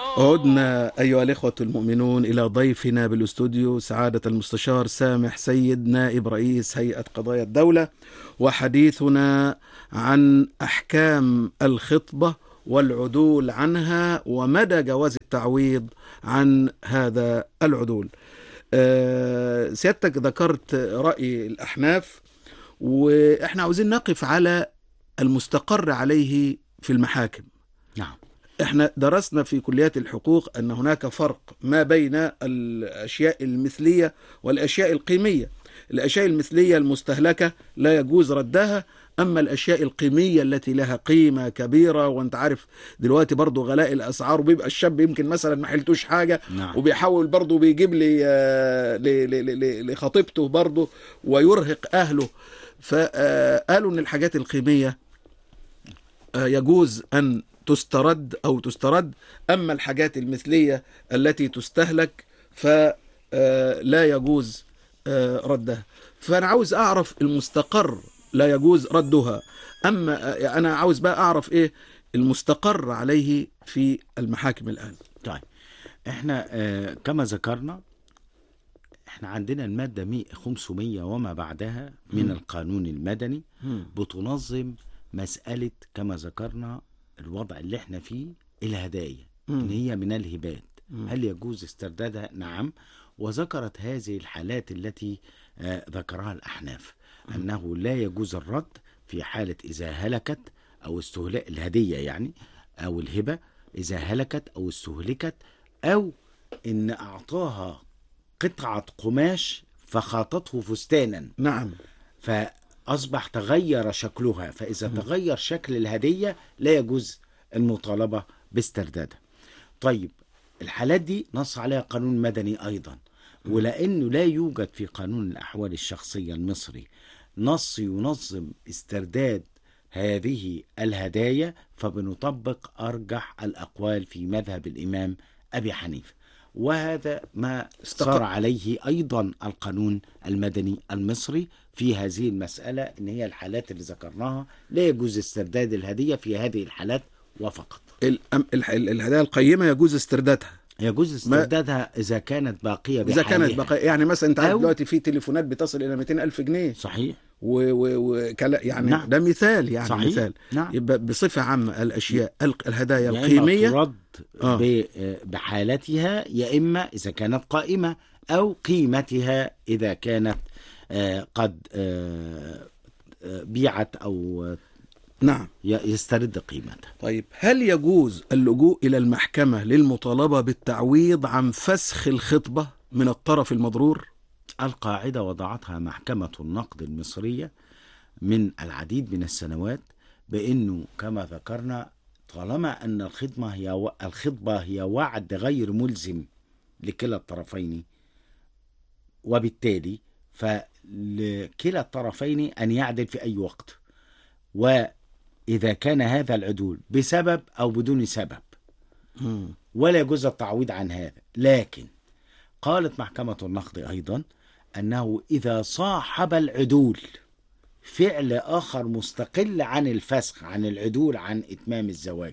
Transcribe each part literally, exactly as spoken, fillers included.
عدنا أيها الإخوة المؤمنون إلى ضيفنا بالاستوديو سعادة المستشار سامح سيد نائب رئيس هيئة قضايا الدولة، وحديثنا عن أحكام الخطبة والعدول عنها ومدى جواز التعويض عن هذا العدول. أه سيادتك ذكرت رأي الأحناف، وإحنا عاوزين نقف على المستقر عليه في المحاكم. نعم، احنا درسنا في كليات الحقوق ان هناك فرق ما بين الاشياء المثلية والاشياء القيمية. الاشياء المثلية المستهلكة لا يجوز ردها، اما الاشياء القيمية التي لها قيمة كبيرة، وانت عارف دلوقتي برضو غلاء الاسعار، وبيبقى الشاب يمكن مثلا ما حلتوش حاجة نعم. وبيحاول برضو بيجيب لي لخطيبته برضو ويرهق اهله، فقالوا ان الحاجات القيمية يجوز ان تسترد أو تسترد، أما الحاجات المثلية التي تستهلك فلا يجوز ردها. فأنا عاوز أعرف المستقر لا يجوز ردها، أما أنا عاوز بقى أعرف إيه المستقر عليه في المحاكم الآن. طيب، إحنا آه كما ذكرنا، إحنا عندنا المادة خمسمية وما بعدها من م. القانون المدني م. بتنظم مسألة كما ذكرنا الوضع اللي احنا فيه، الهدايا مم. ان هي من الهبات. مم. هل يجوز استردادها؟ نعم. وذكرت هذه الحالات التي آه ذكرها الأحناف، مم. أنه لا يجوز الرد في حالة إذا هلكت أو استهلك الهدية، يعني أو الهبة إذا هلكت أو استهلكت، أو إن أعطاها قطعة قماش فخاطته فستانا. نعم. ف أصبح تغير شكلها، فإذا م. تغير شكل الهدية لا يجوز المطالبة باستردادها. طيب، الحالات دي نص عليها قانون مدني أيضا، م. ولأنه لا يوجد في قانون الأحوال الشخصية المصري نص ينظم استرداد هذه الهدايا، فبنطبق أرجح الأقوال في مذهب الإمام أبي حنيفة، وهذا ما صار عليه أيضا القانون المدني المصري في هذه المسألة، إن هي الحالات اللي ذكرناها لا يجوز استرداد الهدية في هذه الحالات وفقط. الهدايا القيمة يجوز استردادها، يجوز استردادها إذا كانت باقية إذا كانت باقية، يعني مثلا أنت عارف دلوقتي في تليفونات بتصل إلى مئتين ألف جنيه. صحيح. و و و يعني نعم. ده مثال، يعني صحيح. مثال. نعم. يبقى بصفة عامة الأشياء الهدايا يا القيمية إما ترد آه. بحالتها، يا إما إذا كانت قائمة، أو قيمتها إذا كانت آه قد آه بيعت أو نعم يسترد قيمتها. طيب، هل يجوز اللجوء إلى المحكمة للمطالبة بالتعويض عن فسخ الخطبة من الطرف المضرور؟ القاعدة وضعتها محكمة النقد المصرية من العديد من السنوات، بأنه كما ذكرنا طالما أن الخطبة هي و... الخطبة هي وعد غير ملزم لكلا الطرفين، وبالتالي فلكلا الطرفين أن يعدل في أي وقت، وإذا كان هذا العدول بسبب أو بدون سبب ولا يجوز التعويض عن هذا. لكن قالت محكمة النقد أيضا أنه إذا صاحب العدول فعل آخر مستقل عن الفسخ، عن العدول عن إتمام الزواج،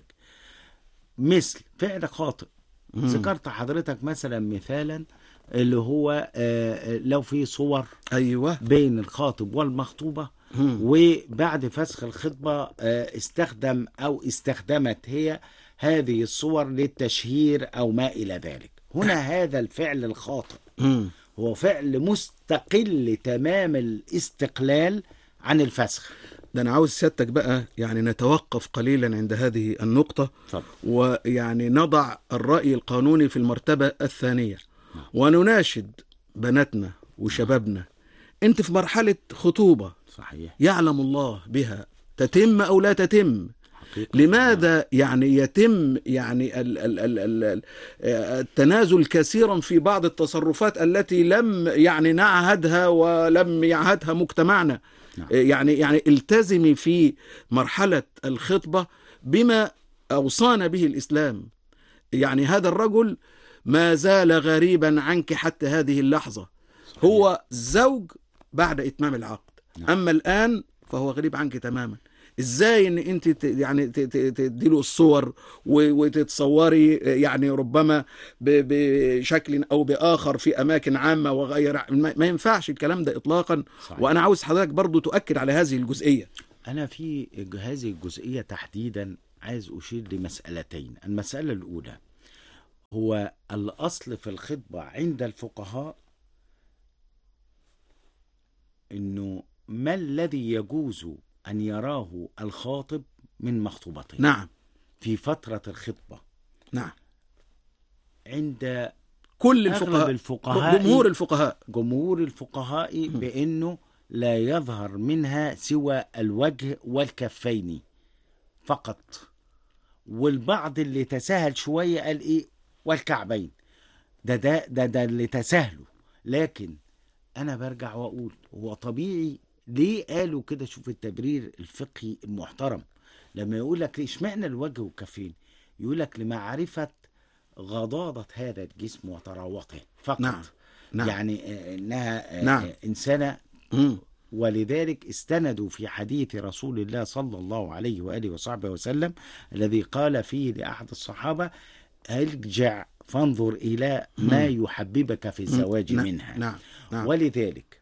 مثل فعل خاطئ. ذكرت حضرتك مثلا مثالا اللي هو لو في صور أيوة بين الخاطب والمخطوبة، مم. وبعد فسخ الخطبة استخدم أو استخدمت هي هذه الصور للتشهير أو ما إلى ذلك. هنا هذا الفعل الخاطئ مم. هو فعل مستقل تمام الاستقلال عن الفسخ. ده أنا عاوز سيادتك بقى يعني نتوقف قليلا عند هذه النقطة، طب. ويعني نضع الرأي القانوني في المرتبة الثانية، ونناشد بناتنا وشبابنا. انت في مرحلة خطوبة، صحيح، يعلم الله بها تتم أو لا تتم. لماذا يعني يتم يعني ال ال ال ال التنازل كثيرا في بعض التصرفات التي لم يعني نعهدها ولم يعهدها مجتمعنا؟ نعم. يعني يعني التزمي في مرحلة الخطبة بما أوصانا به الإسلام. يعني هذا الرجل ما زال غريبا عنك حتى هذه اللحظة. صحيح. هو زوج بعد إتمام العقد. نعم. أما الآن فهو غريب عنك تماما. ازاي ان انت ت- يعني ت- ت- تديله الصور و- وتتصوري يعني ربما ب- بشكل او باخر في اماكن عامه وغير، ما ما ينفعش الكلام ده اطلاقا. صحيح. وانا عاوز حضرتك برضو تؤكد على هذه الجزئيه. أنا في هذه الجزئية تحديدا عايز أشير لمسألتين. المسألة الأولى هو الأصل في الخطبة عند الفقهاء أنه ما الذي يجوز أن يراه الخاطب من مخطوبته نعم في فترة الخطبة. نعم عند كل أغلب الفقهاء، الفقهاء جمهور الفقهاء. جمهور الفقهاء بأنه لا يظهر منها سوى الوجه والكفين فقط، والبعض اللي تساهل شوية قال إيه والكعبين. ده ده ده ده اللي تساهلوا. لكن أنا برجع وأقول هو طبيعي ليه قالوا كده. شوف التبرير الفقهي المحترم لما يقول لك ليش معنى الوجه والكفين، يقول لك لمعرفة غضاضة هذا الجسم وطراوته فقط. نعم نعم يعني آه، إنها آه، نعم. آه، إنسانة. مم. ولذلك استندوا في حديث رسول الله صلى الله عليه وآله وصحبه وسلم الذي قال فيه لأحد الصحابة ارجع فانظر إلى ما يحببك في الزواج نعم منها. نعم نعم. ولذلك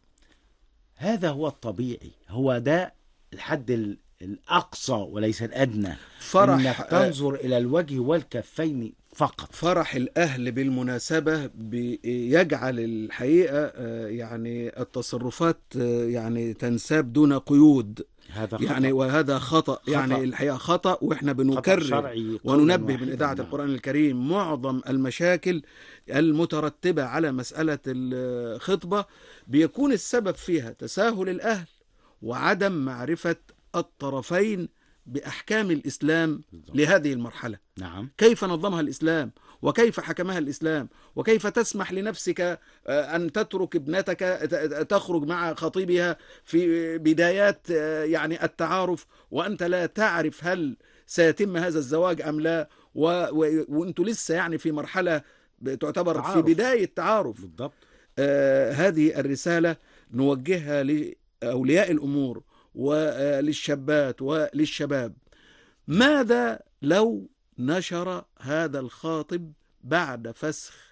هذا هو الطبيعي، هو ده الحد ال- الأقصى وليس الأدنى. فرح إنك تنظر إلى الوجه والكفين فقط. فرح الأهل بالمناسبة بيجعل الحقيقة آه، يعني التصرفات آه، يعني تنساب دون قيود. هذا خطأ. يعني وهذا خطأ, خطأ. يعني الحقيقة خطأ. وإحنا خطأ بنكرر شرعي قولاً وننبه واحداً. من إذاعة نعم. القرآن الكريم معظم المشاكل المترتبة على مسألة الخطبة بيكون السبب فيها تساهل الأهل وعدم معرفة الطرفين بأحكام الإسلام بالضبط. لهذه المرحلة. نعم. كيف نظمها الإسلام وكيف حكمها الإسلام وكيف تسمح لنفسك آه، أن تترك ابنتك ت- تخرج مع خطيبها في بدايات آه، يعني التعارف وأنت لا تعرف هل سيتم هذا الزواج أم لا، و... و... وأنتوا لسه يعني في مرحلة تعتبر في تعارف. بداية تعارف. بالضبط. آه، هذه الرسالة نوجهها لأولياء الأمور وللشابات وللشباب. ماذا لو نشر هذا الخاطب بعد فسخ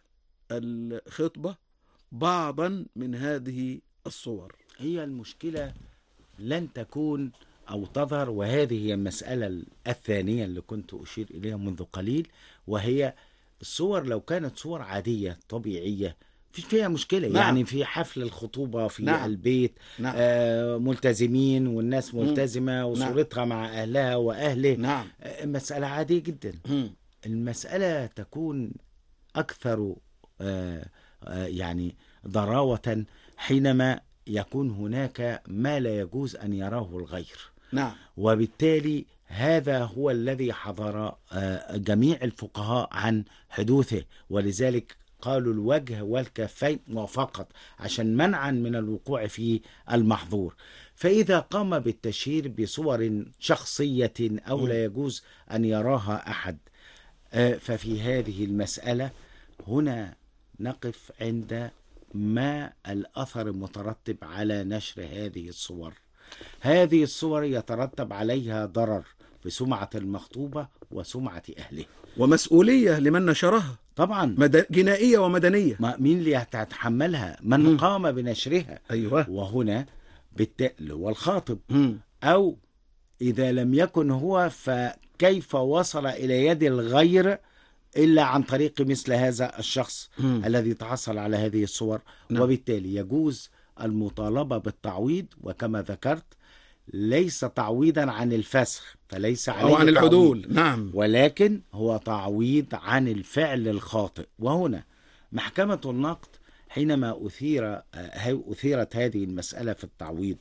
الخطبة بعضا من هذه الصور؟ هي المشكلة لن تكون أو تظهر، وهذه هي المسألة الثانية اللي كنت أشير إليها منذ قليل، وهي الصور لو كانت صور عادية طبيعية في فيها مشكلة. نعم. يعني في حفل الخطوبة في نعم. البيت نعم. آه ملتزمين والناس ملتزمة وصورتها مع أهلها وأهله. نعم. آه مسألة عادية جدا. مم. المسألة تكون أكثر آه آه يعني ضراوة حينما يكون هناك ما لا يجوز أن يراه الغير. نعم. وبالتالي هذا هو الذي حذر آه، جميع الفقهاء عن حدوثه، ولذلك قالوا الوجه والكفين وفقط عشان منعا من الوقوع في المحظور. فإذا قام بالتشهير بصور شخصية أو لا يجوز أن يراها أحد، آه، ففي هذه المسألة هنا نقف عند ما الأثر المترتب على نشر هذه الصور. هذه الصور يترتب عليها ضرر بسمعة المخطوبة وسمعة أهله، ومسؤولية لمن نشرها طبعا مد... جنائية ومدنية. ما مين اللي هتتحملها؟ من مم. قام بنشرها. أيوة. وهنا بالتأل والخاطب، مم. أو إذا لم يكن هو فكيف وصل إلى يد الغير إلا عن طريق مثل هذا الشخص مم. الذي تحصل على هذه الصور. نعم. وبالتالي يجوز المطالبة بالتعويض، وكما ذكرت ليس تعويضا عن الفسخ فليس عليه أو عن تعويض، العدول. نعم. ولكن هو تعويض عن الفعل الخاطئ. وهنا محكمة النقد حينما أثير أثيرت هذه المسألة في التعويض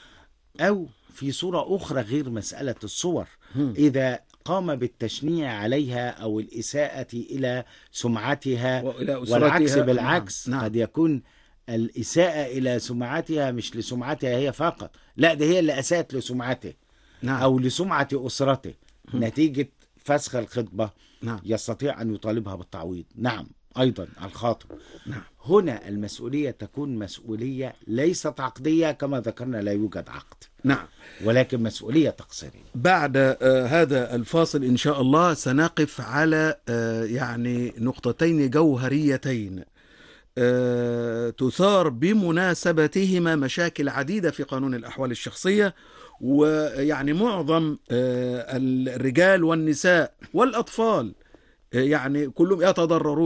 أو في صورة أخرى غير مسألة الصور، مم. إذا قام بالتشنيع عليها أو الإساءة إلى سمعتها، وإلى أسرتها. والعكس بالعكس. نعم. نعم. قد يكون الإساءة إلى سمعتها مش لسمعتها هي فقط، لا ده هي اللي أساءت لسمعته نعم. أو لسمعة أسرته نتيجة فسخ الخطبة. نعم. يستطيع أن يطالبها بالتعويض. نعم. أيضا الخاطب. نعم. هنا المسؤولية تكون مسؤولية ليست عقدية كما ذكرنا، لا يوجد عقد، نعم، ولكن مسؤولية تقصيرية. بعد آه، هذا الفاصل إن شاء الله سنقف على آه، يعني نقطتين جوهريتين آه، تثار بمناسبتهما مشاكل عديدة في قانون الأحوال الشخصية، ويعني معظم آه، الرجال والنساء والأطفال آه، يعني كلهم يتضررون